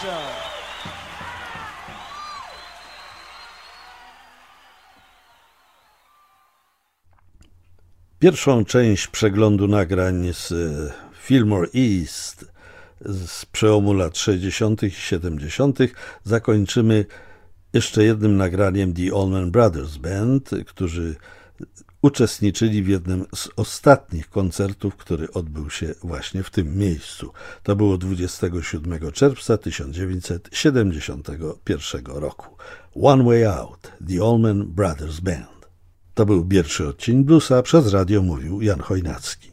Show. Pierwszą część przeglądu nagrań z Fillmore East z przełomu lat 60. i 70. zakończymy jeszcze jednym nagraniem The Allman Brothers Band, którzy uczestniczyli w jednym z ostatnich koncertów, który odbył się właśnie w tym miejscu. To było 27 czerwca 1971 roku. One Way Out, The Allman Brothers Band. To był pierwszy odcinek Bluesa, przez radio mówił Jan Chojnacki.